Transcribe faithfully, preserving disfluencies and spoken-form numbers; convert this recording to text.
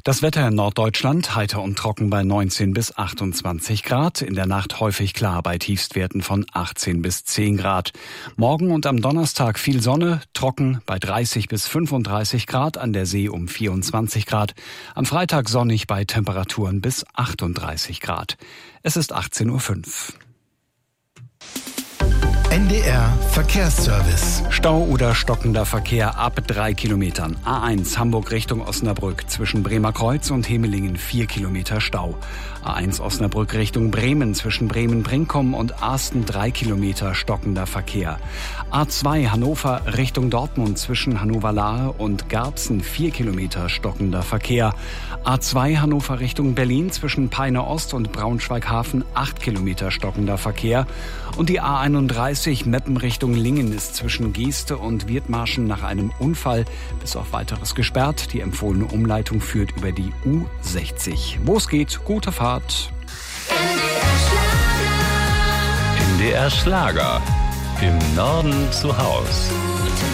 Das Wetter in Norddeutschland heiter und trocken bei neunzehn bis achtundzwanzig Grad. In der Nacht häufig klar bei Tiefstwerten von achtzehn bis zehn Grad. Morgen und am Donnerstag viel Sonne, trocken bei dreißig bis fünfunddreißig Grad, an der See um vierundzwanzig Grad. Am Freitag sonnig bei Temperaturen bis achtunddreißig Grad. Es ist achtzehn Uhr fünf. N D R Verkehrsservice. Stau oder stockender Verkehr ab drei Kilometern. A eins Hamburg Richtung Osnabrück zwischen Bremer Kreuz und Hemelingen vier Kilometer Stau. A eins Osnabrück Richtung Bremen zwischen Bremen-Brinkum und Arsten drei Kilometer stockender Verkehr. A zwei Hannover Richtung Dortmund zwischen Hannover-Lahe und Garbsen vier Kilometer stockender Verkehr. A zwei Hannover Richtung Berlin zwischen Peine Ost und Braunschweig-Hafen acht Kilometer stockender Verkehr. Und die A einunddreißig Meppen Richtung Lingen ist zwischen Geeste und Wirtmarschen nach einem Unfall bis auf Weiteres gesperrt. Die empfohlene Umleitung führt über die U sechzig. Wo es geht, gute Fahrt. N D R Schlager. Im Norden zu Haus.